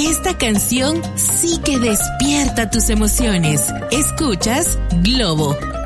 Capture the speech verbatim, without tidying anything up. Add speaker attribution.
Speaker 1: Esta canción sí que despierta tus emociones. Escuchas Globo